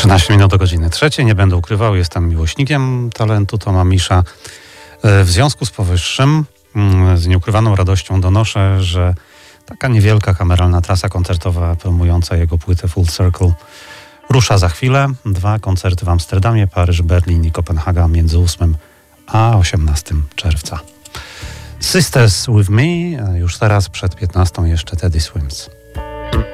13 minut do godziny 3. Nie będę ukrywał, jestem miłośnikiem talentu Toma Misza. W związku z powyższym, z nieukrywaną radością donoszę, że taka niewielka kameralna trasa koncertowa promująca jego płytę Full Circle rusza za chwilę. 2 koncerty w Amsterdamie, Paryż, Berlin i Kopenhaga między 8 a 18 czerwca. Sisters with Me, już teraz przed 15 jeszcze Teddy Swims.